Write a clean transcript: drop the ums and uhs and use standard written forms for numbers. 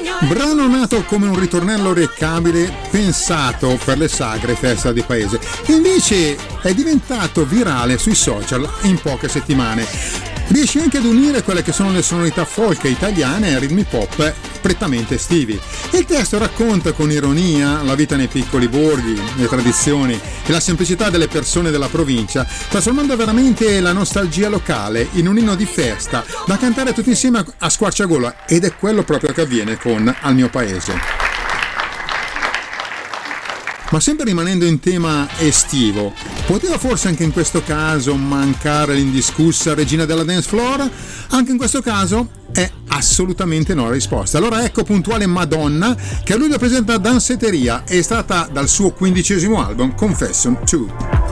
Brano nato come un ritornello orecchiabile pensato per le sagre festa di paese, che invece è diventato virale sui social in poche settimane. Riesce anche ad unire quelle che sono le sonorità folk italiane ai ritmi pop prettamente estivi. Il testo racconta con ironia la vita nei piccoli borghi, le tradizioni e la semplicità delle persone della provincia, trasformando veramente la nostalgia locale in un inno di festa da cantare tutti insieme a squarciagola, ed è quello proprio che avviene con Al mio paese. Ma sempre rimanendo in tema estivo, poteva forse anche in questo caso mancare l'indiscussa regina della dance floor? Anche in questo caso è assolutamente no la risposta. Allora ecco puntuale Madonna, che a luglio presenta Danceteria, è stata dal suo 15° album Confession 2.